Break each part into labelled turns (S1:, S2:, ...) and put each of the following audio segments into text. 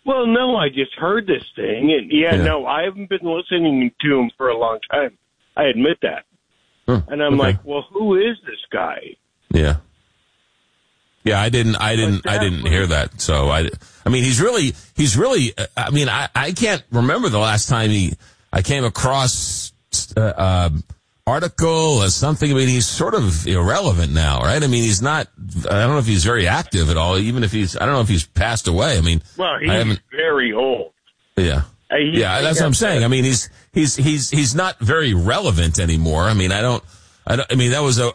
S1: Well, no, I just heard this thing, and no, I haven't been listening to him for a long time. I admit that. And I'm like, well, who is this guy?
S2: Yeah. Yeah, I didn't hear that. So I mean, he's really, I mean, I can't remember the last time I came across, article or something. I mean, he's sort of irrelevant now, right? I mean, he's not, I don't know if he's very active at all, even if I don't know if he's passed away. I mean,
S1: well, he's very old.
S2: Yeah. That's what I'm saying. I mean, he's not very relevant anymore. I mean, I mean, that was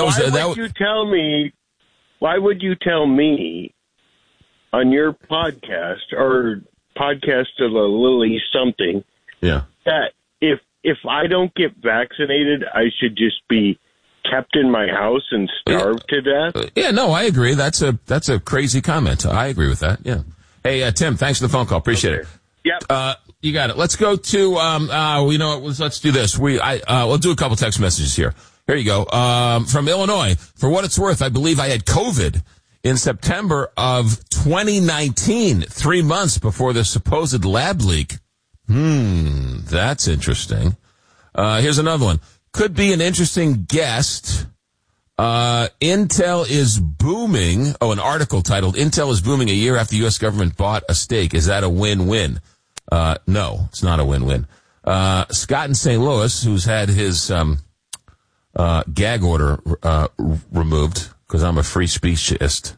S2: why would you tell me on your podcast or podcast of a Lily something that if I don't get vaccinated, I should just be kept in my house and starved to death? Yeah, no, I agree. That's a crazy comment. I agree with that. Yeah. Hey, Tim, thanks for the phone call. Appreciate it.
S1: Yep.
S2: You got it. Let's go to, let's do this. We'll do a couple text messages here. Here you go. From Illinois. For what it's worth, I believe I had COVID in September of 2019, 3 months before the supposed lab leak. That's interesting. Here's another one. Could be an interesting guest. Intel is booming. An article titled, Intel is booming a year after the U.S. government bought a stake. Is that a win-win? No, it's not a win-win. Scott in St. Louis, who's had his gag order removed because I'm a free speechist,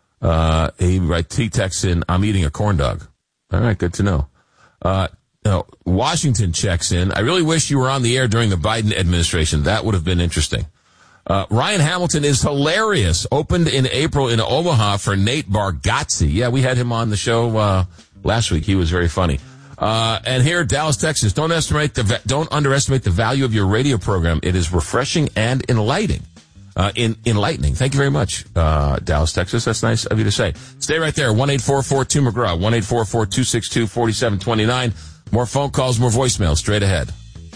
S2: he texts in, I'm eating a corn dog. All right, good to know. Washington checks in. I really wish you were on the air during the Biden administration. That would have been interesting. Ryan Hamilton is hilarious. Opened in April in Omaha for Nate Bargatze. Yeah, we had him on the show last week. He was very funny. And here, Dallas, Texas. Don't underestimate the value of your radio program. It is refreshing and enlightening. Enlightening. Thank you very much, Dallas, Texas. That's nice of you to say. Stay right there. 1-844-2-McGraw. 1-844-262-4729. More phone calls, more voicemails. Straight ahead.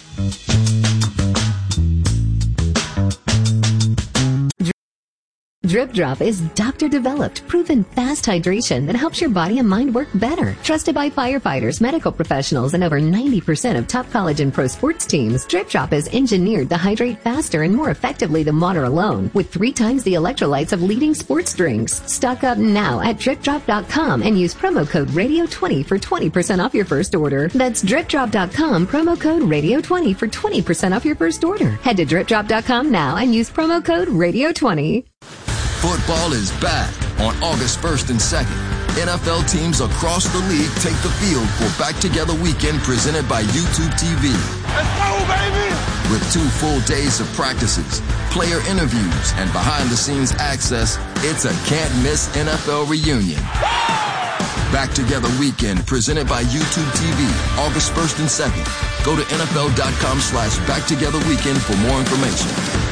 S3: Drip Drop is doctor-developed, proven fast hydration that helps your body and mind work better. Trusted by firefighters, medical professionals, and over 90% of top college and pro sports teams, Drip Drop is engineered to hydrate faster and more effectively than water alone, with 3 times the electrolytes of leading sports drinks. Stock up now at DripDrop.com and use promo code Radio20 for 20% off your first order. That's DripDrop.com, promo code Radio20 for 20% off your first order. Head to DripDrop.com now and use promo code Radio20.
S4: Football is back on August 1st and 2nd. NFL teams across the league take the field for Back Together Weekend presented by YouTube TV.
S5: Let's go, baby!
S4: With 2 full days of practices, player interviews, and behind-the-scenes access, it's a can't-miss NFL reunion. Back Together Weekend presented by YouTube TV, August 1st and 2nd. Go to NFL.com/BackTogetherWeekend for more information.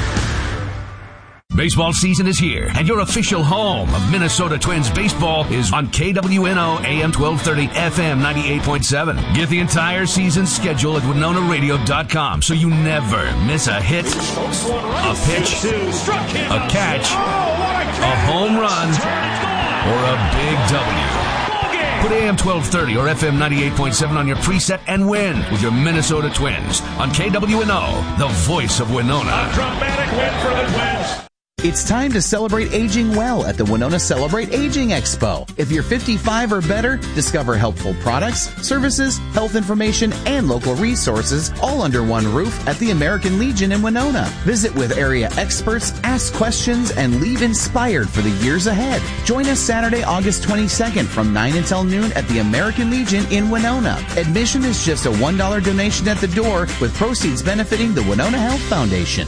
S6: Baseball season is here, and your official home of Minnesota Twins baseball is on KWNO AM 1230, FM 98.7. Get the entire season schedule at WinonaRadio.com so you never miss a hit, a pitch, a catch, a home run, or a big W. Put AM 1230 or FM 98.7 on your preset and win with your Minnesota Twins on KWNO, the voice of Winona.
S5: A dramatic win for the Twins.
S7: It's time to celebrate aging well at the Winona Celebrate Aging Expo. If you're 55 or better, discover helpful products, services, health information, and local resources all under one roof at the American Legion in Winona. Visit with area experts, ask questions, and leave inspired for the years ahead. Join us Saturday, August 22nd from 9 until noon at the American Legion in Winona. Admission is just a $1 donation at the door with proceeds benefiting the Winona Health Foundation.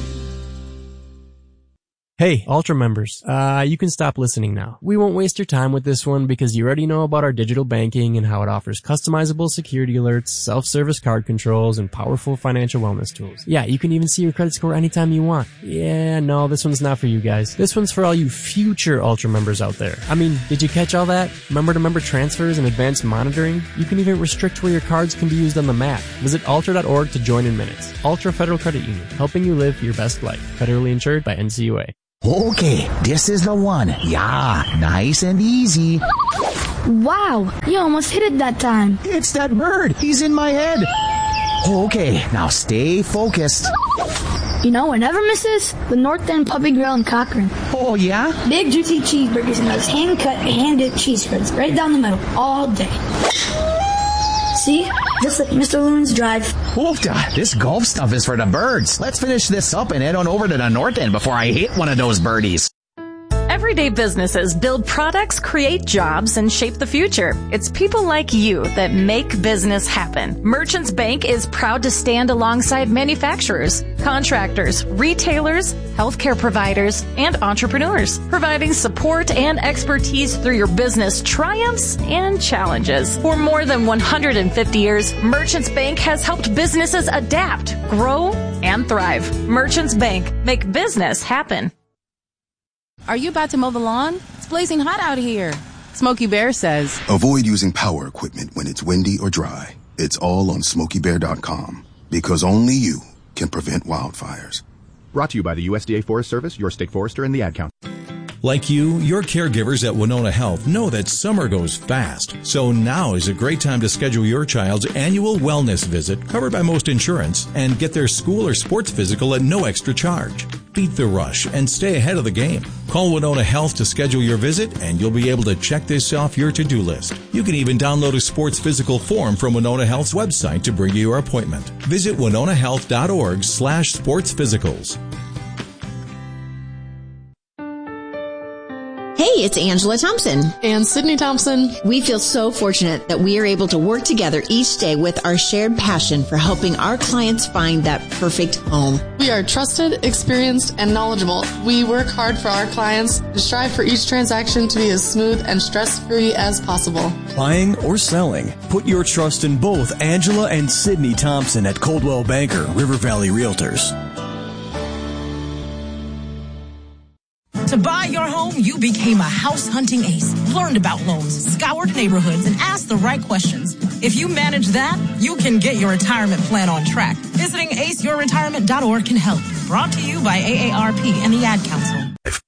S8: Hey, Ultra members, you can stop listening now. We won't waste your time with this one because you already know about our digital banking and how it offers customizable security alerts, self-service card controls, and powerful financial wellness tools. Yeah, you can even see your credit score anytime you want. Yeah, no, this one's not for you guys. This one's for all you future Ultra members out there. I mean, did you catch all that? Member-to-member transfers and advanced monitoring? You can even restrict where your cards can be used on the map. Visit Ultra.org to join in minutes. Ultra Federal Credit Union, helping you live your best life. Federally insured by NCUA.
S9: Okay, this is the one. Yeah, nice and easy. Wow, you almost hit it that time.
S7: It's that bird. He's in my head. Okay, now stay focused.
S9: You know what never misses? The North End Puppy Grill in Cochrane.
S7: Oh, yeah?
S9: Big, juicy cheeseburgers and those hand-cut, hand-dipped cheese spreads right down the middle all day. See? Just like Mr. Loon's Drive.
S7: Oofda, this golf stuff is for the birds. Let's finish this up and head on over to the North End before I hit one of those birdies.
S10: Everyday businesses build products, create jobs, and shape the future. It's people like you that make business happen. Merchants Bank is proud to stand alongside manufacturers, contractors, retailers, healthcare providers, and entrepreneurs, providing support and expertise through your business triumphs and challenges. For more than 150 years, Merchants Bank has helped businesses adapt, grow, and thrive. Merchants Bank, make business happen.
S11: Are you about to mow the lawn? It's blazing hot out here. Smokey Bear says,
S12: avoid using power equipment when it's windy or dry. It's all on SmokeyBear.com, because only you can prevent wildfires.
S13: Brought to you by the USDA Forest Service, your state forester, and the Ad Council.
S14: Like you, your caregivers at Winona Health know that summer goes fast. So now is a great time to schedule your child's annual wellness visit, covered by most insurance, and get their school or sports physical at no extra charge. Beat the rush and stay ahead of the game. Call Winona Health to schedule your visit, and you'll be able to check this off your to-do list. You can even download a sports physical form from Winona Health's website to bring you your appointment. Visit winonahealth.org/sportsphysicals.
S15: Hey, it's Angela Thompson.
S16: And Sydney Thompson.
S15: We feel so fortunate that we are able to work together each day with our shared passion for helping our clients find that perfect home.
S16: We are trusted, experienced, and knowledgeable. We work hard for our clients and strive for each transaction to be as smooth and stress-free as possible.
S17: Buying or selling, put your trust in both Angela and Sydney Thompson at Coldwell Banker, River Valley Realtors.
S18: To buy your home, you became a house hunting ace, learned about loans, scoured neighborhoods, and asked the right questions. If you manage that, you can get your retirement plan on track. Visiting aceyourretirement.org can help. Brought to you by AARP and the Ad Council.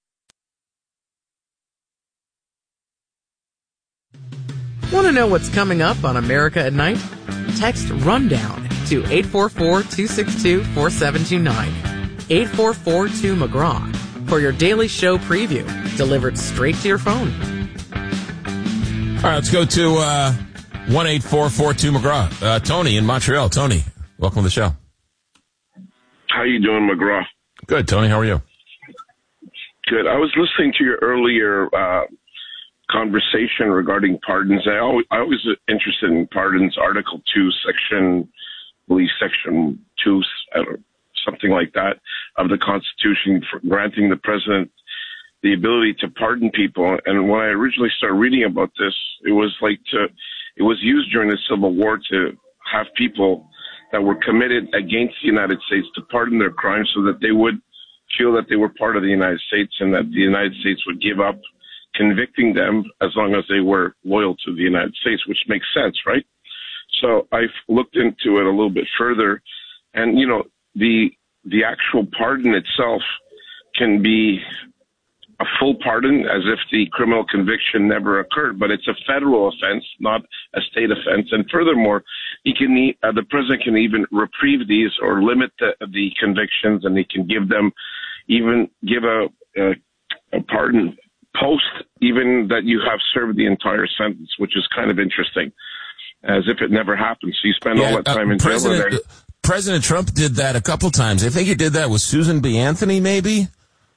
S19: Want to know what's coming up on America at Night? Text RUNDOWN to 844-262-4729. 844-2-McGraw. For your daily show preview, delivered straight to your phone.
S2: All right, let's go to 1-844-2-McGraw. Tony in Montreal. Tony, welcome to the show.
S1: How you doing, McGraw?
S2: Good, Tony. How are you?
S1: Good. I was listening to your earlier conversation regarding pardons. I always interested in pardons. Article 2, Section 2, something like that, of the Constitution, for granting the president the ability to pardon people. And when I originally started reading about this, it was used during the Civil War to have people that were committed against the United States to pardon their crimes so that they would feel that they were part of the United States and that the United States would give up convicting them as long as they were loyal to the United States, which makes sense, right? So I looked into it a little bit further, and, you know, the actual pardon itself can be a full pardon as if the criminal conviction never occurred, but it's a federal offense, not a state offense. And furthermore, the president can even reprieve these or limit the convictions, and he can give a pardon post even that you have served the entire sentence, which is kind of interesting, as if it never happened. So you spend all that time in jail.
S2: President Trump did that a couple times. I think he did that with Susan B. Anthony, maybe.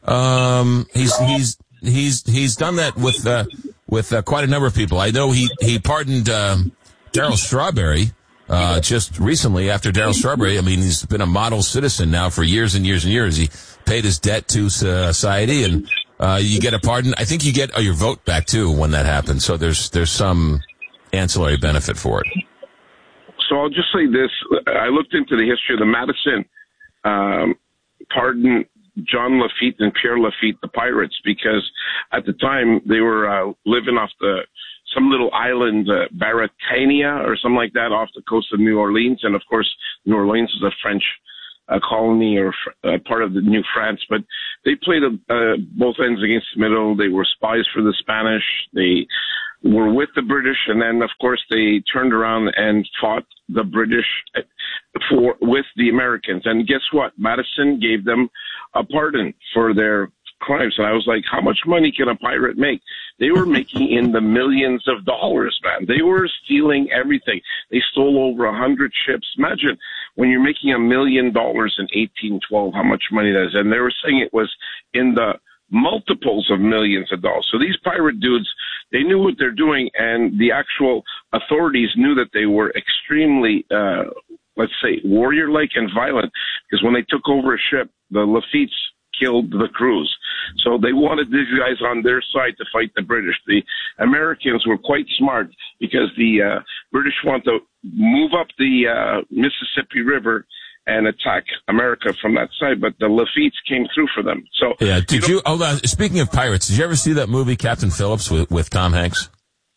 S2: He's done that with quite a number of people. I know he pardoned Darryl Strawberry just recently. After Darryl Strawberry, I mean, he's been a model citizen now for years and years and years. He paid his debt to society, and you get a pardon. I think you get your vote back too when that happens. So there's some ancillary benefit for it.
S1: So I'll just say this. I looked into the history of the Madison pardon John Lafitte and Pierre Lafitte, the pirates, because at the time they were living off some little island, Baratania or something like that, off the coast of New Orleans. And of course, New Orleans is a French colony or part of the New France, but they played both ends against the middle. They were spies for the Spanish. They were with the British, and then, of course, they turned around and fought the British with the Americans. And guess what? Madison gave them a pardon for their crimes. And I was like, how much money can a pirate make? They were making in the millions of dollars, man. They were stealing everything. They stole over 100 ships. Imagine when you're making $1 million in 1812, how much money that is. And they were saying it was in the multiples of millions of dollars. So these pirate dudes, they knew what they're doing, and the actual authorities knew that they were extremely, let's say, warrior-like and violent, because when they took over a ship, the Lafitte's killed the crews. So they wanted these guys on their side to fight the British. The Americans were quite smart, because the British want to move up the Mississippi River and attack America from that side, but the Lafitte's came through for them. So
S2: yeah, hold on, speaking of pirates, did you ever see that movie Captain Phillips with Tom Hanks?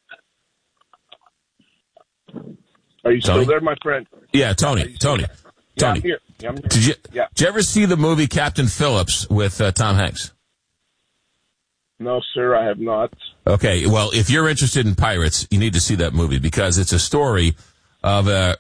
S1: Are you still there, my friend?
S2: Yeah, Tony.
S1: Yeah, I'm here.
S2: Did you ever see the movie Captain Phillips with Tom Hanks?
S1: No, sir, I have not.
S2: Okay, well, if you're interested in pirates, you need to see that movie, because it's a story of a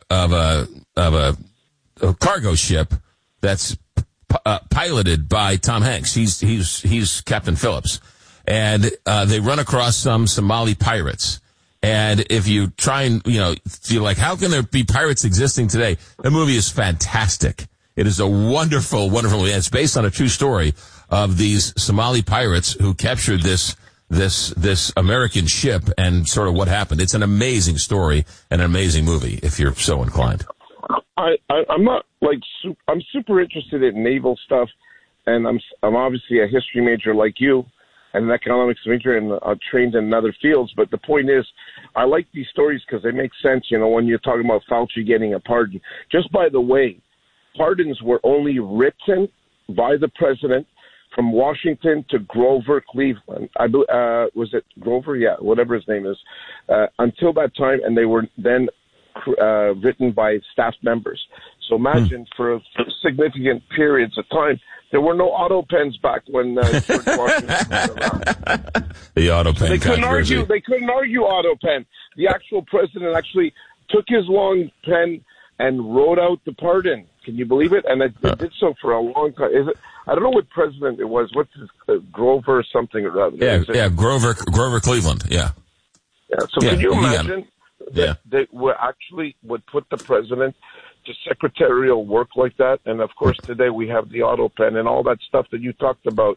S2: cargo ship that's piloted by Tom Hanks. He's Captain Phillips, and they run across some Somali pirates. And if you try and you're like, how can there be pirates existing today? The movie is fantastic. It is a wonderful, wonderful movie. And it's based on a true story of these Somali pirates who captured this American ship and sort of what happened. It's an amazing story and an amazing movie, if you're so inclined.
S1: I'm not I'm super interested in naval stuff, and I'm obviously a history major like you, and an economics major, and trained in other fields. But the point is, I like these stories because they make sense. When you're talking about Fauci getting a pardon. Just by the way, pardons were only written by the president from Washington to Grover Cleveland. Was it Grover? Yeah, whatever his name is. Until that time, and they were then written by staff members. So imagine for significant periods of time, there were no auto pens back when George Washington was around.
S2: The auto pen controversy.
S1: They couldn't argue auto pen. The actual president actually took his long pen and wrote out the pardon. Can you believe it? And it did so for a long time. I don't know what president it was. What's his, Grover something or other?
S2: Yeah, Grover Cleveland. Yeah.
S1: So can you imagine? They would put the president to secretarial work like that. And, of course, today we have the auto pen and all that stuff that you talked about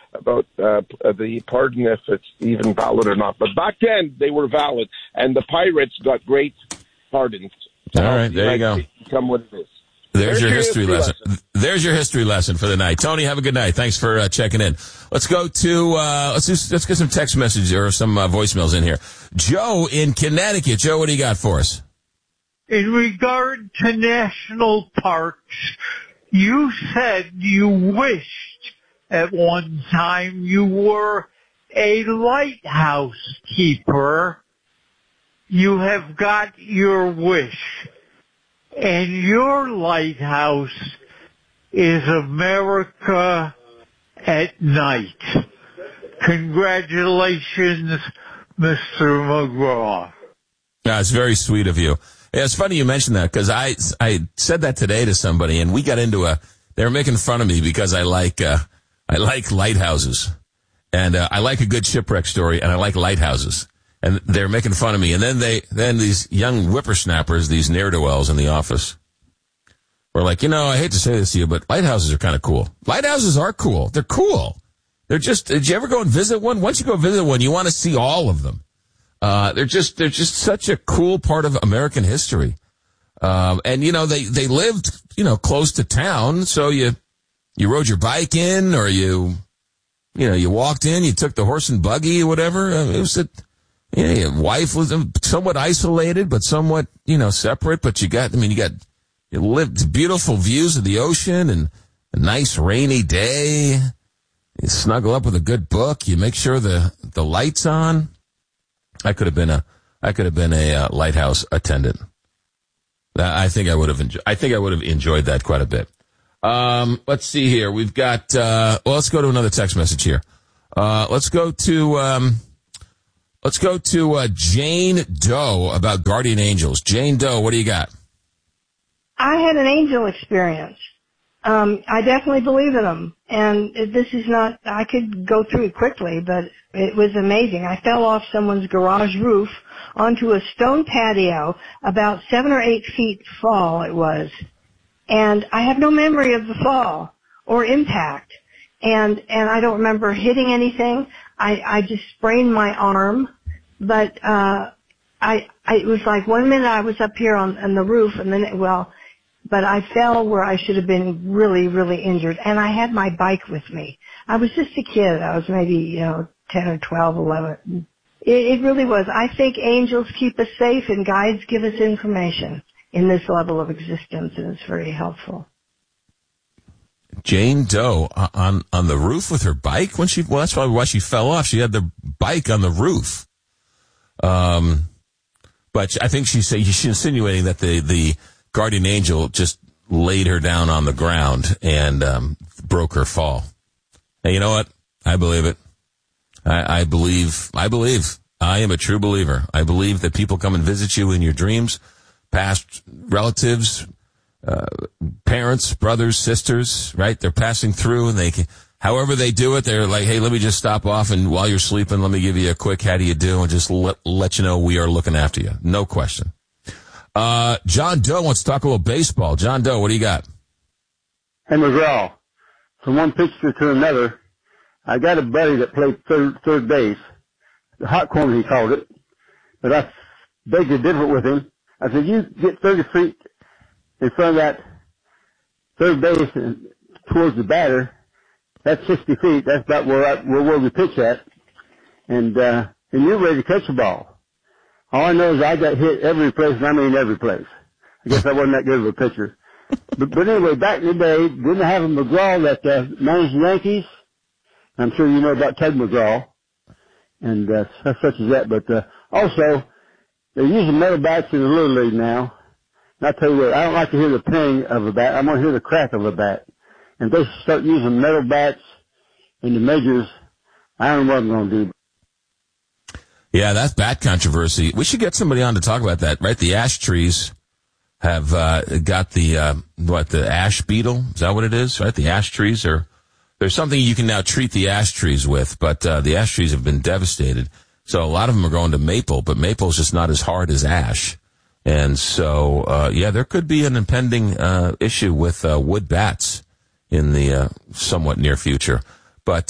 S1: the pardon, if it's even valid or not. But back then, they were valid, and the pirates got great pardons.
S2: All right, there you go.
S1: Become what it is.
S2: There's your history lesson. There's your history lesson for the night. Tony, have a good night. Thanks for checking in. Let's go to let's get some text messages or some voicemails in here. Joe in Connecticut. Joe, what do you got for us?
S20: In regard to national parks, you said you wished at one time you were a lighthouse keeper. You have got your wish. And your lighthouse is America at night. Congratulations, Mr. McGraw.
S2: Yeah, it's very sweet of you. Yeah, it's funny you mentioned that, because I said that today to somebody, and we got into they were making fun of me because I like lighthouses, and I like a good shipwreck story, and I like lighthouses. And they're making fun of me. And then these young whippersnappers, these ne'er-do-wells in the office, were like, I hate to say this to you, but lighthouses are kind of cool. Lighthouses are cool. They're cool. They're just, did you ever go and visit one? Once you go visit one, you want to see all of them. They're just such a cool part of American history. And they lived, close to town. So you rode your bike in, or you walked in, you took the horse and buggy or whatever. It was your wife was somewhat isolated, but somewhat, separate. But you lived beautiful views of the ocean and a nice rainy day. You snuggle up with a good book. You make sure the light's on. I could have been a lighthouse attendant. I think I would have enjoyed that quite a bit. Let's see here. We've got, let's go to another text message here. Let's go to Let's go to Jane Doe about guardian angels. Jane Doe, what do you got?
S21: I had an angel experience. I definitely believe in them. And this is not, I could go through it quickly, but it was amazing. I fell off someone's garage roof onto a stone patio, about 7 or 8 feet fall it was. And I have no memory of the fall or impact. And I don't remember hitting anything. I just sprained my arm, but, it was like 1 minute I was up here on the roof and then, but I fell where I should have been really, really injured. And I had my bike with me. I was just a kid. I was maybe, 10 or 12, 11. It really was. I think angels keep us safe and guides give us information in this level of existence, and it's very helpful.
S2: Jane Doe on the roof with her bike that's probably why she fell off. She had the bike on the roof. But I think she's insinuating that the guardian angel just laid her down on the ground and broke her fall. And you know what? I believe it. I believe. I am a true believer. I believe that people come and visit you in your dreams, past relatives, parents, brothers, sisters, right? They're passing through and however they do it, they're like, hey, let me just stop off and while you're sleeping, let me give you a quick how do you do and just let you know we are looking after you. No question. John Doe wants to talk a little baseball. John Doe, what do you got?
S22: Hey, McGraw, from one pitcher to another, I got a buddy that played third base. The hot corner, he called it. But I begged to differ with him. I said, you get 30 feet in front of that third base and towards the batter. That's 60 feet. That's about where we pitch at. And you're ready to catch the ball. All I know is I got hit every place, and I mean every place. I guess I wasn't that good of a pitcher. But anyway, back in the day, didn't have a McGraw that managed the Yankees. I'm sure you know about Ted McGraw. And such as that. But also, they're using metal bats in the Little League now. And I tell you what, I don't like to hear the ping of a bat. I want to hear the crack of a bat. And if they start using metal bats in the majors, I don't know what I'm going to do.
S2: Yeah, that's bat controversy. We should get somebody on to talk about that, right? The ash trees have got the ash beetle? Is that what it is, right? The ash trees there's something you can now treat the ash trees with, but the ash trees have been devastated. So a lot of them are going to maple, but maple is just not as hard as ash. And so, there could be an impending issue with wood bats in the somewhat near future. But,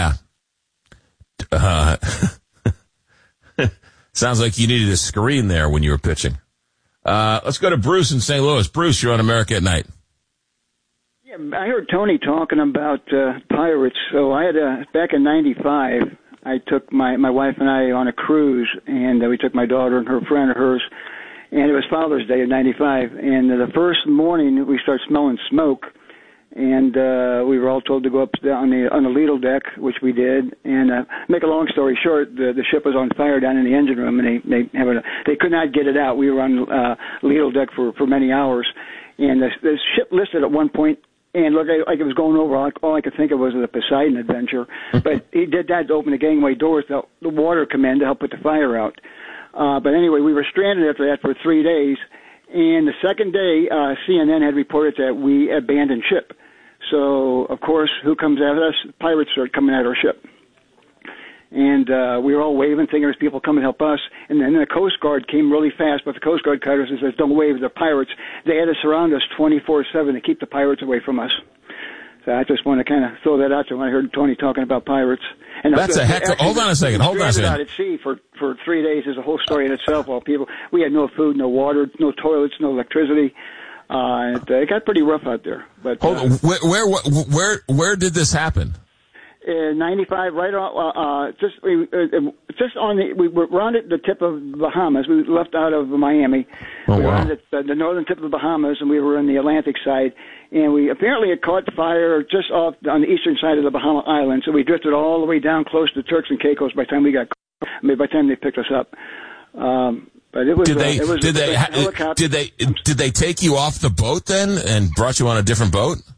S2: sounds like you needed a screen there when you were pitching. Let's go to Bruce in St. Louis. Bruce, you're on America at Night.
S23: Yeah, I heard Tony talking about pirates. So I had back in '95, I took my wife and I on a cruise, and we took my daughter and her friend of hers, and it was Father's Day of '95. And the first morning we started smelling smoke, and we were all told to go up on the ladle deck, which we did. And make a long story short, the ship was on fire down in the engine room, and they could not get it out. We were on ladle deck for many hours, and the ship listed at one point. And looked like it was going over. All I could think of was the Poseidon Adventure. But he did that to open the gangway doors to help the water come in to help put the fire out. But anyway, we were stranded after that for 3 days. And the second day, CNN had reported that we abandoned ship. So, of course, who comes after us? Pirates start coming at our ship. And we were all waving, thinking there's people coming to help us. And then the Coast Guard came really fast, but the Coast Guard cutters and says, don't wave, they're pirates. They had to surround us 24/7 to keep the pirates away from us. So I just want to kind of throw that out there when I heard Tony talking about pirates. And
S2: that's a heck of... Hold on a second.
S23: Out at sea for 3 days is a whole story in itself. We had no food, no water, no toilets, no electricity. It got pretty rough out there. But
S2: hold on. Where did this happen?
S23: 95, right on, just on we were around at the tip of the Bahamas. We left out of Miami.
S2: Oh,
S23: we were
S2: wow.
S23: on the northern tip of the Bahamas, and we were on the Atlantic side. And we apparently had caught fire just off on the eastern side of the Bahama Islands. So we drifted all the way down close to Turks and Caicos by the time we got, by the time they picked us up. But it was. Did they take you off the boat then and brought you on a different boat?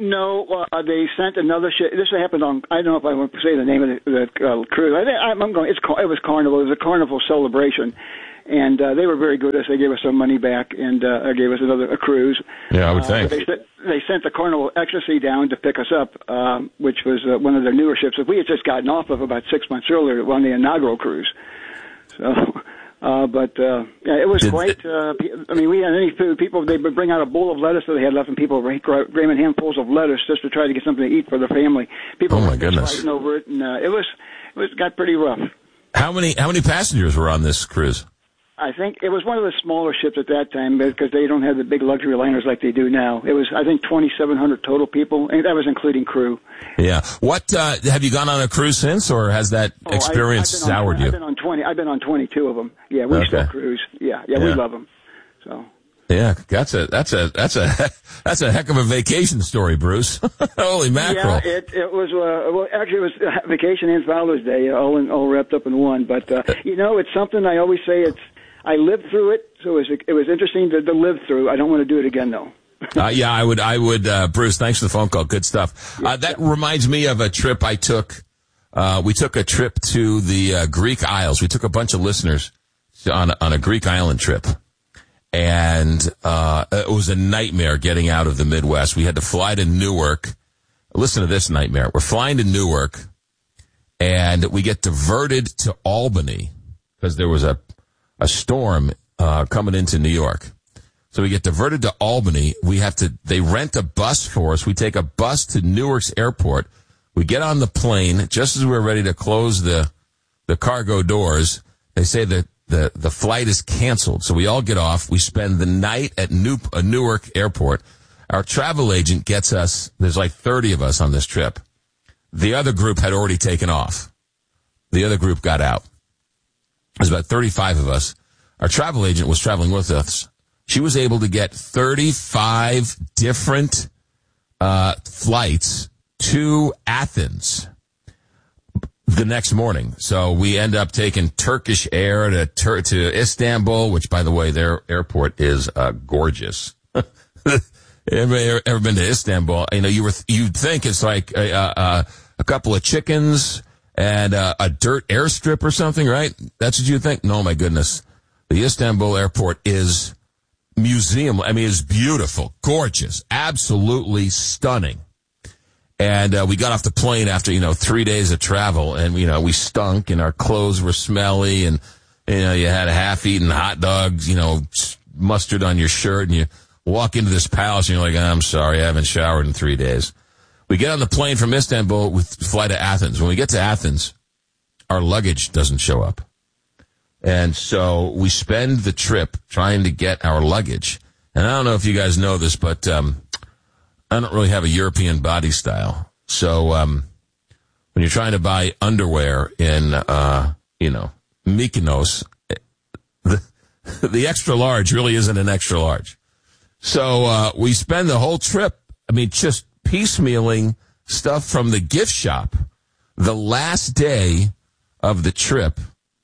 S23: No, they sent another ship. This happened on, I don't know if I want to say the name of the cruise. It was Carnival. It was a Carnival celebration. And they were very good. They gave us some money back and gave us a cruise.
S2: Yeah, I would think.
S23: They sent the Carnival Ecstasy down to pick us up, which was one of their newer ships that we had just gotten off of about 6 months earlier on the inaugural cruise. So, it was quite. We had any food. People, they would bring out a bowl of lettuce that they had left, and people would bring in handfuls of lettuce just to try to get something to eat for their family. People were fighting over it, and it got pretty rough.
S2: How many passengers were on this cruise?
S23: I think it was one of the smaller ships at that time because they don't have the big luxury liners like they do now. It was, I think, 2,700 total people, and that was including crew.
S2: Yeah. What have you gone on a cruise since, or has that experience soured you?
S23: I've been on 22 of them. Yeah, we still cruise. Yeah, we love them. So.
S2: Yeah, that's a heck of a vacation story, Bruce. Holy mackerel!
S23: Yeah, it was. Actually, it was vacation and Father's Day, all wrapped up in one. But it's something I always say. I lived through it, so it was interesting to live through. I don't want to do it again, though.
S2: I would. Bruce, thanks for the phone call. Good stuff. That reminds me of a trip I took. We took a trip to the Greek Isles. We took a bunch of listeners on a Greek island trip. And it was a nightmare getting out of the Midwest. We had to fly to Newark. Listen to this nightmare. We're flying to Newark, and we get diverted to Albany because there was a storm coming into New York. So we get diverted to Albany. They rent a bus for us. We take a bus to Newark's airport. We get on the plane. Just as we're ready to close the cargo doors, they say that the flight is canceled. So we all get off. We spend the night at Newark airport. Our travel agent gets us, there's like 30 of us on this trip. The other group had already taken off. The other group got out. There's about 35 of us. Our travel agent was traveling with us. She was able to get 35 different flights to Athens the next morning. So we end up taking Turkish Air to Istanbul, which, by the way, their airport is gorgeous. Everybody ever been to Istanbul? You'd think it's like a couple of chickens and a dirt airstrip or something, right? That's what you think? No, my goodness. The Istanbul airport is museum. It's beautiful, gorgeous, absolutely stunning. And we got off the plane after 3 days of travel, and we stunk, and our clothes were smelly, and you had a half-eaten hot dog, mustard on your shirt, and you walk into this palace, and you're like, I'm sorry, I haven't showered in 3 days. We get on the plane from Istanbul, we fly to Athens. When we get to Athens, our luggage doesn't show up. And so we spend the trip trying to get our luggage. And I don't know if you guys know this, but I don't really have a European body style. So when you're trying to buy underwear in, Mykonos, the extra large really isn't an extra large. So we spend the whole trip, just piecemealing stuff from the gift shop. The last day of the trip,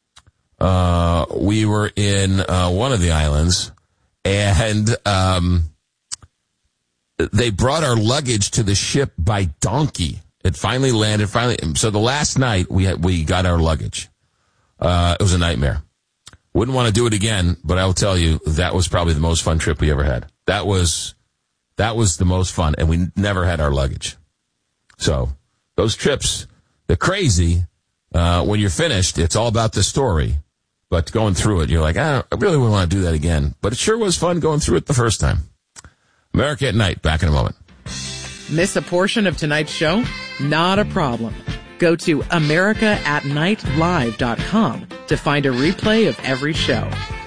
S2: we were in one of the islands, and they brought our luggage to the ship by donkey. It finally landed. So the last night we got our luggage. It was a nightmare. Wouldn't want to do it again, but I will tell you that was probably the most fun trip we ever had. That was the most fun, and we never had our luggage. So those trips, they're crazy. When you're finished, it's all about the story. But going through it, you're like, I really wouldn't want to do that again. But it sure was fun going through it the first time. America at Night, back in a moment.
S19: Miss a portion of tonight's show? Not a problem. Go to AmericaAtNightLive.com to find a replay of every show.